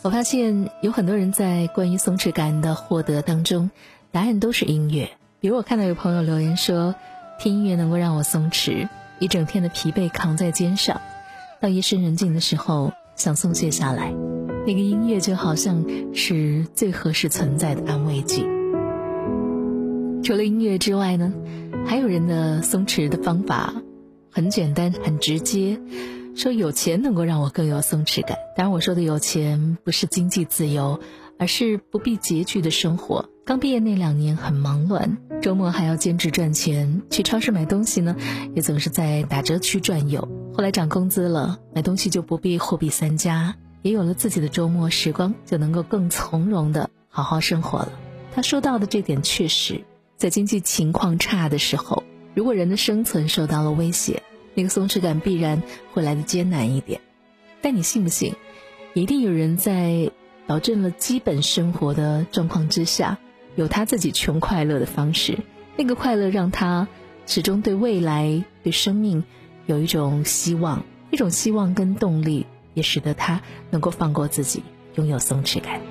我发现有很多人在关于松弛感的获得当中，答案都是音乐。比如我看到有朋友留言说，听音乐能够让我松弛，一整天的疲惫扛在肩上，到夜深人静的时候想松懈下来，那个音乐就好像是最合适存在的安慰剂。除了音乐之外呢，还有人的松弛的方法很简单很直接，说有钱能够让我更有松弛感。当然我说的有钱不是经济自由，而是不必拮据的生活。刚毕业那2年很忙乱，周末还要兼职赚钱，去超市买东西呢也总是在打折区转悠。后来涨工资了，买东西就不必货比三家，也有了自己的周末时光，就能够更从容的好好生活了。他说到的这点确实，在经济情况差的时候，如果人的生存受到了威胁，那个松弛感必然会来得艰难一点。但你信不信，一定有人在保证了基本生活的状况之下，有他自己穷快乐的方式，那个快乐让他始终对未来对生命有一种希望，一种希望跟动力，也使得他能够放过自己，拥有松弛感。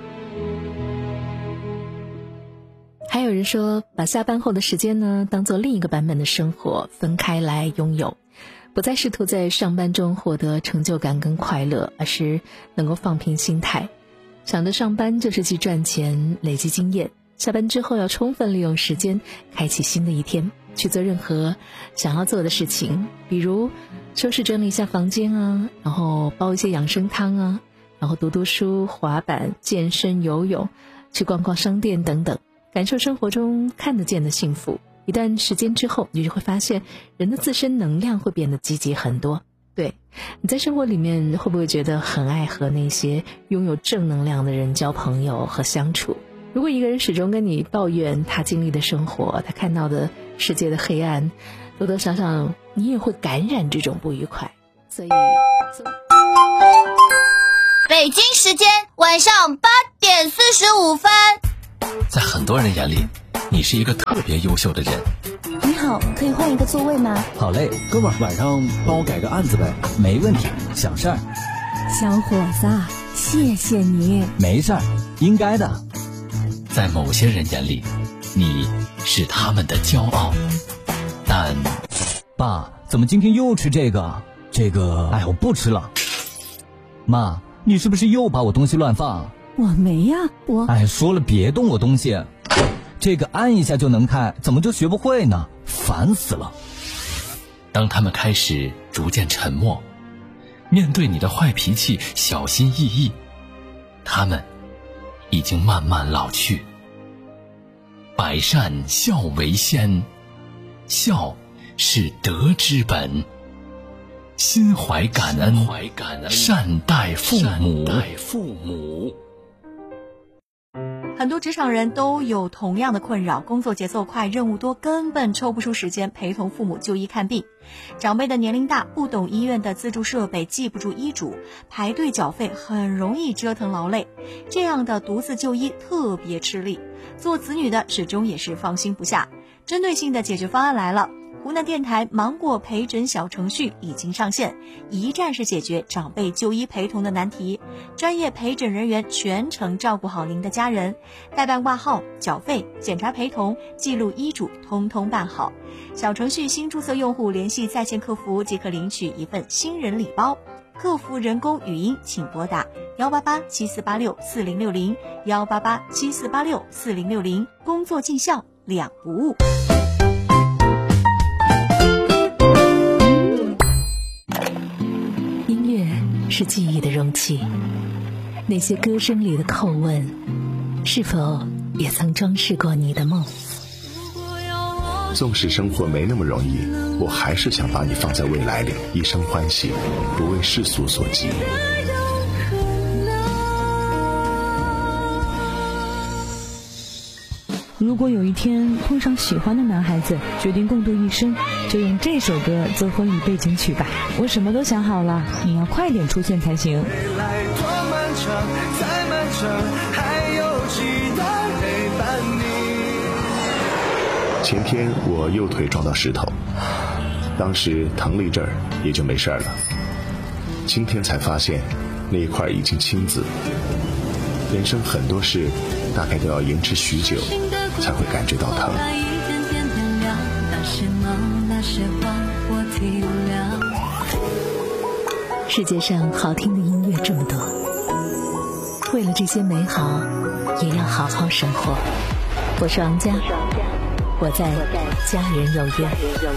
还有人说，把下班后的时间呢当做另一个版本的生活，分开来拥有，不再试图在上班中获得成就感跟快乐，而是能够放平心态，想着上班就是去赚钱累积经验，下班之后要充分利用时间，开启新的一天，去做任何想要做的事情，比如收拾整理一下房间啊，然后煲一些养生汤啊，然后读读书、滑板、健身、游泳，去逛逛商店等等，感受生活中看得见的幸福。一段时间之后，你就会发现人的自身能量会变得积极很多。对，你在生活里面会不会觉得很爱和那些拥有正能量的人交朋友和相处？如果一个人始终跟你抱怨他经历的生活，他看到的世界的黑暗，多多少少你也会感染这种不愉快。所以北京时间晚上8点45分。 在很多人眼里，你是一个特别优秀的人。 你好，可以换一个座位吗？ 好嘞，哥们儿，晚上帮我改个案子呗。没问题，小事儿。 小伙子，谢谢你。 没事儿，应该的。 在某些人眼里，你是他们的骄傲，但爸，怎么今天又吃这个？哎，我不吃了。妈，你是不是又把我东西乱放？ 我没呀， 哎，说了别动我东西。这个按一下就能开，怎么就学不会呢？烦死了。 当他们开始逐渐沉默，面对你的坏脾气小心翼翼，他们已经慢慢老去。百善孝为先，孝是德之本，心怀感恩，善待父母。 很多职场人都有同样的困扰，工作节奏快，任务多，根本抽不出时间陪同父母就医看病。长辈的年龄大，不懂医院的自助设备，记不住医嘱，排队缴费很容易折腾劳累，这样的独自就医特别吃力。做子女的始终也是放心不下。针对性的解决方案来了，湖南电台芒果陪诊小程序已经上线，一站式解决长辈就医陪同的难题，专业陪诊人员全程照顾好您的家人，代办挂号、缴费、检查陪同、记录医嘱，通通办好。小程序新注册用户联系在线客服即可领取一份新人礼包，客服人工语音请拨打18874864060 18874864060，工作尽孝，两不误。 是记忆的容器，那些歌声里的叩问，是否也曾装饰过你的梦？ 纵使生活没那么容易，我还是想把你放在未来里，一生欢喜，不为世俗所及。 如果有一天碰上喜欢的男孩子，决定共度一生，就用这首歌做婚礼背景曲吧。我什么都想好了，你要快点出现才行。 未来多漫长，再漫长，还有期待陪伴你。 前天我右腿撞到石头，当时疼了一阵儿，也就没事了。今天才发现那一块已经青紫， 人生很多事大概都要迎持许久才会感觉到疼。 世界上好听的音乐这么多，为了这些美好也要好好生活。我是王佳，我在家人有约。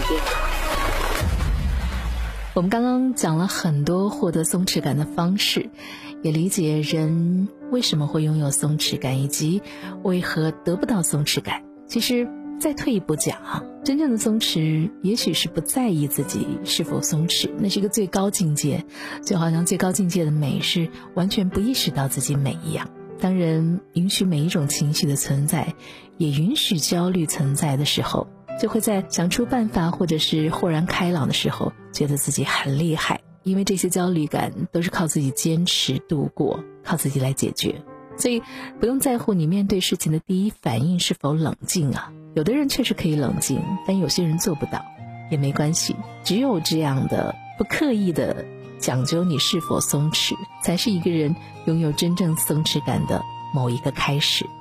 我们刚刚讲了很多获得松弛感的方式，也理解人为什么会拥有松弛感，以及为何得不到松弛感。其实再退一步讲，真正的松弛也许是不在意自己是否松弛，那是一个最高境界，就好像最高境界的美是完全不意识到自己美一样。当人允许每一种情绪的存在，也允许焦虑存在的时候，就会在想出办法或者是豁然开朗的时候，觉得自己很厉害，因为这些焦虑感都是靠自己坚持度过，靠自己来解决。所以不用在乎你面对事情的第一反应是否冷静啊，有的人确实可以冷静，但有些人做不到，也没关系。只有这样的不刻意的讲究你是否松弛，才是一个人拥有真正松弛感的某一个开始。